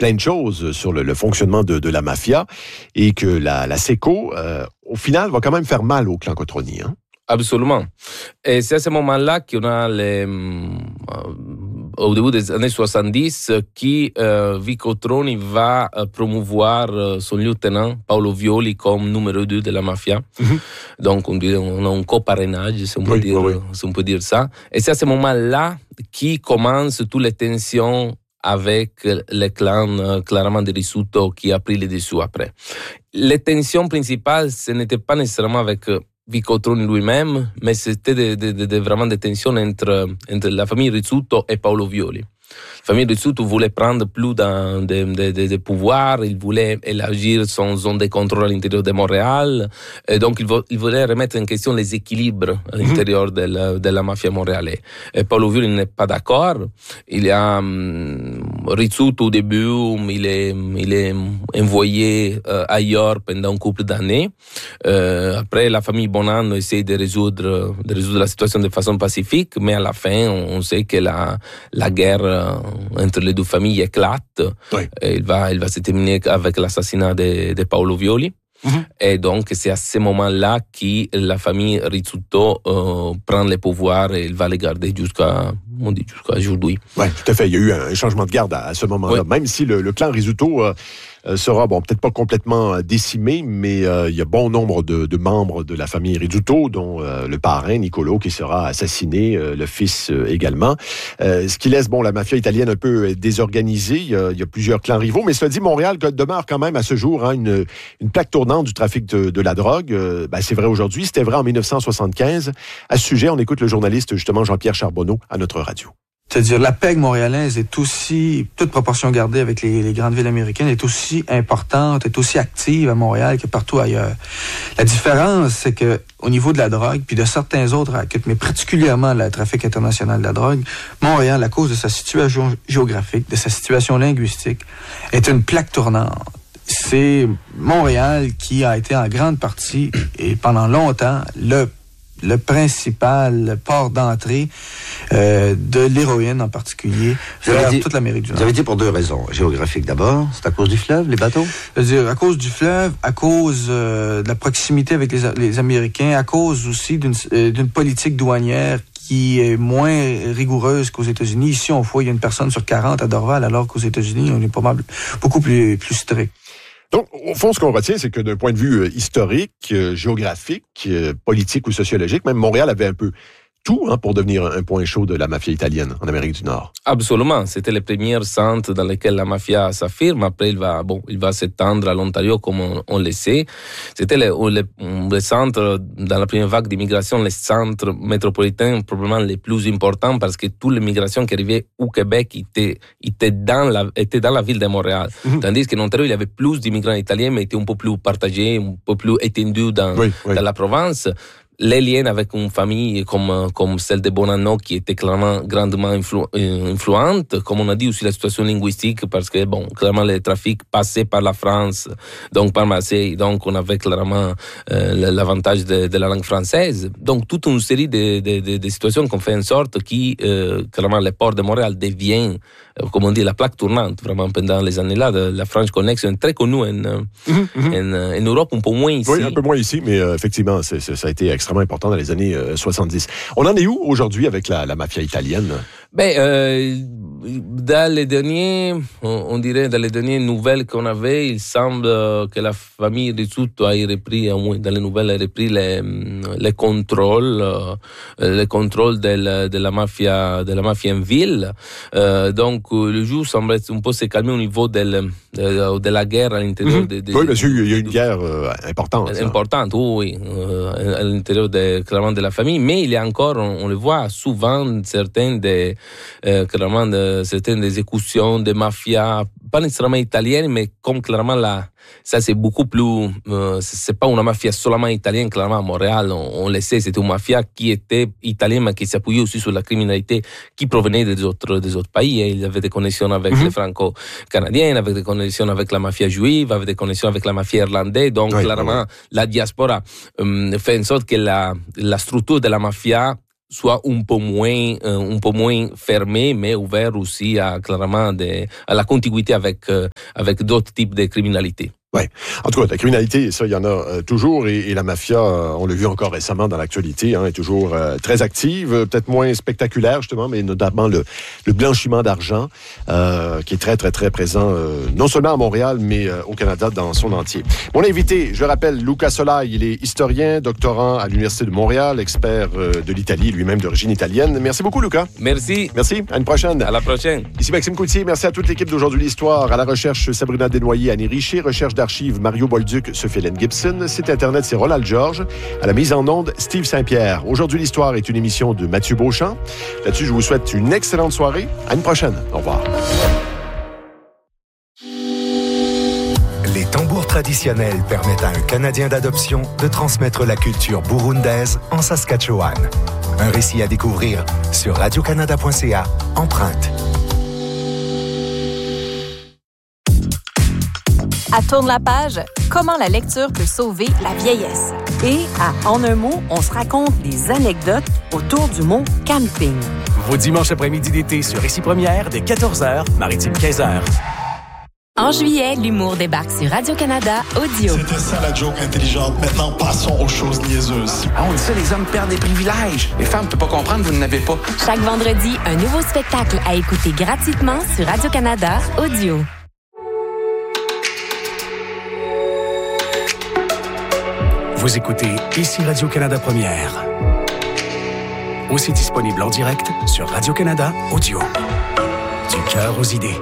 plein de choses sur le fonctionnement de la mafia et que la SECO, au final, va quand même faire mal au clan Cotroni. Hein? Absolument. Et c'est à ce moment-là qu'on a au début des années 70 Vico Troni va promouvoir son lieutenant Paolo Violi comme numéro 2 de la mafia. Mm-hmm. Donc on a un coparrainage, si on peut dire ça. Et c'est à ce moment-là qui commencent toutes les tensions avec le clan clairement de Rizzuto qui a pris le dessus après. Les tensions principales, ce n'était pas nécessairement avec Vico Troni lui-même, mais c'était vraiment des tensions entre la famille Rizzuto et Paolo Violi. La famille Rizzuto voulait prendre plus de pouvoir, il voulait élargir son zone de contrôle à l'intérieur de Montréal, et donc il voulait remettre en question les équilibres à l'intérieur de la mafia montréalaise. Et Paolo Violi n'est pas d'accord. Il y a Rizzuto au début, il est envoyé ailleurs pendant un couple d'années. Après, la famille Bonanno essaie de résoudre la situation de façon pacifique, mais à la fin, on sait que la guerre entre les deux familles éclate. Oui. Il va se terminer avec l'assassinat de Paolo Violi. Mm-hmm. Et donc, c'est à ce moment-là que la famille Rizzuto prend le pouvoir et il va les garder jusqu'à aujourd'hui. Oui, tout à fait. Il y a eu un changement de garde à ce moment-là. Oui. Même si le clan Rizzuto sera, peut-être pas complètement décimé, mais il y a bon nombre de membres de la famille Rizzuto, dont le parrain, Niccolo, qui sera assassiné, le fils également. Ce qui laisse, la mafia italienne un peu désorganisée. Il y a plusieurs clans rivaux, mais cela dit, Montréal demeure quand même à ce jour une plaque tournante du trafic de la drogue. C'est vrai aujourd'hui, c'était vrai en 1975. À ce sujet, on écoute le journaliste, justement, Jean-Pierre Charbonneau, à notre radio. C'est-à-dire, la PEG montréalaise est aussi, toute proportion gardée avec les grandes villes américaines, est aussi importante, est aussi active à Montréal que partout ailleurs. La différence, c'est que au niveau de la drogue, puis de certains autres rackets, mais particulièrement le trafic international de la drogue, Montréal, à cause de sa situation géographique, de sa situation linguistique, est une plaque tournante. C'est Montréal qui a été en grande partie, et pendant longtemps, le principal port d'entrée de l'héroïne en particulier vers toute l'Amérique du Nord. Vous avez dit pour deux raisons. Géographique d'abord, c'est à cause du fleuve, les bateaux? C'est-à-dire à cause du fleuve, à cause de la proximité avec les Américains, à cause aussi d'une politique douanière qui est moins rigoureuse qu'aux États-Unis. Ici, on fouille une personne sur 40 à Dorval, alors qu'aux États-Unis, on est beaucoup plus strict. Donc, au fond, ce qu'on retient, c'est que d'un point de vue historique, géographique, politique ou sociologique, même Montréal avait un peu tout pour devenir un point chaud de la mafia italienne en Amérique du Nord. Absolument. C'était le premier centre dans lequel la mafia s'affirme. Après, il va s'étendre à l'Ontario comme on le sait. C'était le centre, dans la première vague d'immigration, le centre métropolitain probablement le plus important parce que toute l'immigration qui arrivait au Québec était dans la ville de Montréal. Mm-hmm. Tandis qu'en Ontario, il y avait plus d'immigrants italiens, mais était un peu plus partagés, un peu plus étendus dans la province. Les liens avec une famille comme celle de Bonanno qui était clairement grandement influente, comme on a dit aussi la situation linguistique parce que clairement le trafic passait par la France, donc par Marseille, donc on avait clairement l'avantage de la langue française. Donc toute une série de situations qu'on fait en sorte que clairement le port de Montréal devient, comme on dit, la plaque tournante vraiment pendant les années-là. La French Connection est très connue en Europe, un peu moins ici. Oui, un peu moins ici, mais effectivement, ça a été extrêmement important dans les années 70. On en est où aujourd'hui avec la mafia italienne? Dans les dernières nouvelles qu'on avait, il semble que la famille Rizzuto a repris, dans les nouvelles, a repris le contrôle de la mafia en ville. Donc, le jour semble un peu se calmer au niveau de la guerre à l'intérieur Oui, monsieur, il y a une guerre importante. Importante, oui, à l'intérieur clairement de la famille, mais il y a encore, on le voit souvent, certaines des exécutions de mafia, pas nécessairement italiennes, mais comme clairement ça c'est beaucoup plus, c'est pas une mafia seulement italienne, clairement à Montréal, on le sait, c'était une mafia qui était italienne, mais qui s'appuyait aussi sur la criminalité qui provenait des autres pays. Il y avait des connexions avec les franco-canadiens, avec des connexions avec la mafia juive, avec des connexions avec la mafia irlandaise, donc clairement la diaspora fait en sorte que la structure de la mafia soit un peu moins fermé, mais ouvert aussi à la contiguïté avec d'autres types de criminalité. Ouais. En tout cas, la criminalité, ça, il y en a toujours, et la mafia, on l'a vu encore récemment dans l'actualité, est toujours très active, peut-être moins spectaculaire justement, mais notamment le blanchiment d'argent, qui est très très très présent, non seulement à Montréal, mais au Canada dans son entier. Mon invité, je rappelle, Luca Solai, il est historien, doctorant à l'Université de Montréal, expert de l'Italie, lui-même d'origine italienne. Merci beaucoup, Luca. Merci. Merci. À une prochaine. À la prochaine. Ici Maxime Coutier. Merci à toute l'équipe d'Aujourd'hui l'Histoire. À la recherche, Sabrina Desnoyers, Annie Richer. Recherche d'archives, Mario Bolduc, Sophie-Hélène Gibson. Site Internet, c'est Ronald Georges. À la mise en onde, Steve Saint-Pierre. Aujourd'hui l'Histoire est une émission de Mathieu Beauchamp. Là-dessus, je vous souhaite une excellente soirée. À une prochaine. Au revoir. Les tambours traditionnels permettent à un Canadien d'adoption de transmettre la culture burundaise en Saskatchewan. Un récit à découvrir sur radiocanada.ca, Empreinte. À Tourne la page, comment la lecture peut sauver la vieillesse. Et à En un mot, on se raconte des anecdotes autour du mot camping. Vos dimanches après-midi d'été sur Récit Première dès 14h, Maritime 15h. En juillet, l'humour débarque sur Radio-Canada Audio. C'était ça la joke intelligente. Maintenant, passons aux choses niaiseuses. Ah, on dit ça, les hommes perdent des privilèges. Les femmes ne peuvent pas comprendre, vous n'en avez pas. Chaque vendredi, un nouveau spectacle à écouter gratuitement sur Radio-Canada Audio. Vous écoutez ici Radio-Canada Première. Aussi disponible en direct sur Radio-Canada Audio. Du cœur aux idées.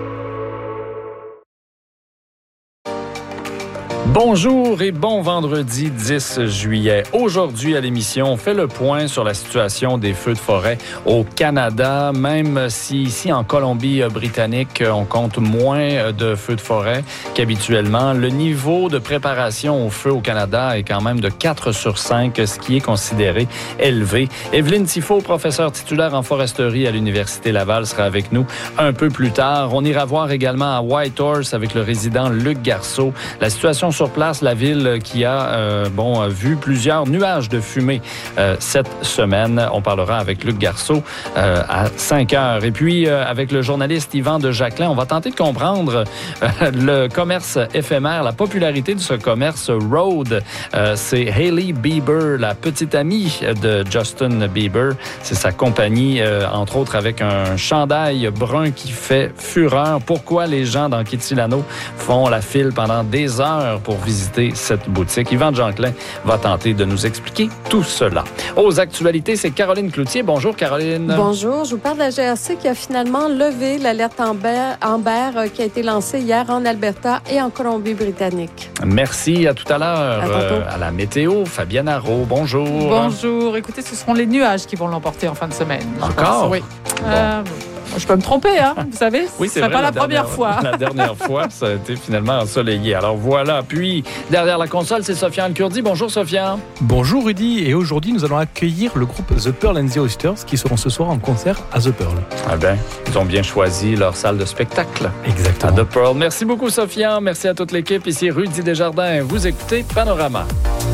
Bonjour et bon vendredi 10 juillet. Aujourd'hui à l'émission, on fait le point sur la situation des feux de forêt au Canada, même si ici en Colombie-Britannique, on compte moins de feux de forêt qu'habituellement. Le niveau de préparation au feu au Canada est quand même de 4 sur 5, ce qui est considéré élevé. Evelyne Tifo, professeure titulaire en foresterie à l'Université Laval, sera avec nous un peu plus tard. On ira voir également à Whitehorse avec le résident Luc Garceau la situation sur place, la ville qui a vu plusieurs nuages de fumée cette semaine. On parlera avec Luc Garceau à 5 heures. Et puis, avec le journaliste Yvan de Jacquelin, on va tenter de comprendre le commerce éphémère, la popularité de ce commerce road. C'est Hailey Bieber, la petite amie de Justin Bieber. C'est sa compagnie, entre autres, avec un chandail brun qui fait fureur. Pourquoi les gens dans Kitsilano font la file pendant des heures pour visiter cette boutique? Yvan de Jacquelin va tenter de nous expliquer tout cela. Aux actualités, c'est Caroline Cloutier. Bonjour, Caroline. Bonjour. Je vous parle de la GRC qui a finalement levé l'alerte Amber qui a été lancée hier en Alberta et en Colombie-Britannique. Merci. À tout à l'heure. À la météo, Fabienne Arrault. Bonjour. Bonjour. Écoutez, ce seront les nuages qui vont l'emporter en fin de semaine. Encore? Oui. Je peux me tromper, vous savez. Oui, c'est vrai, pas la première fois. La dernière fois, ça a été finalement ensoleillé. Alors voilà. Puis, derrière la console, c'est Sofiane Kurdi. Bonjour, Sofiane. Bonjour, Rudy. Et aujourd'hui, nous allons accueillir le groupe The Pearl and the Oysters qui seront ce soir en concert à The Pearl. Ah ben, ils ont bien choisi leur salle de spectacle. Exactement. À The Pearl. Merci beaucoup, Sofiane. Merci à toute l'équipe. Ici, Rudy Desjardins. Vous écoutez Panorama.